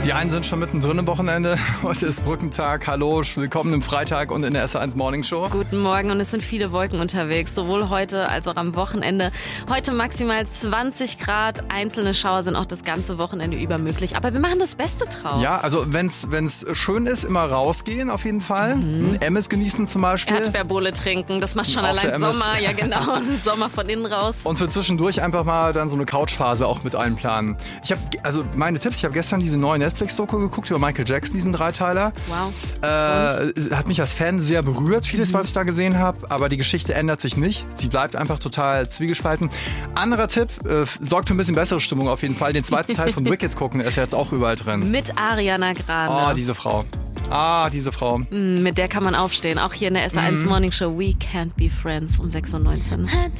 Die einen sind schon mittendrin im Wochenende. Heute ist Brückentag. Hallo, willkommen im Freitag und in der SR1 Morning Show. Guten Morgen, und es sind viele Wolken unterwegs, sowohl heute als auch am Wochenende. Heute maximal 20 Grad, einzelne Schauer sind auch das ganze Wochenende über möglich. Aber wir machen das Beste draus. Ja, also wenn's schön ist, immer rausgehen auf jeden Fall. Emmes genießen zum Beispiel. Erdbeerbohle trinken, das macht schon allein Sommer. Ja genau, Sommer von innen raus. Und für zwischendurch einfach mal dann so eine Couchphase auch mit einplanen. Meine Tipps, ich habe gestern diese neue Netflix-Doku geguckt über Michael Jackson, diesen Dreiteiler. Wow. Hat mich als Fan sehr berührt, vieles, was ich da gesehen habe. Aber die Geschichte ändert sich nicht. Sie bleibt einfach total zwiegespalten. Anderer Tipp, sorgt für ein bisschen bessere Stimmung auf jeden Fall. Den zweiten Teil von Wicked gucken, der ist ja jetzt auch überall drin. Mit Ariana Grande. Oh, diese Frau. Mit der kann man aufstehen. Auch hier in der SR1 Morning Show. We Can't Be Friends um 6:19 Uhr.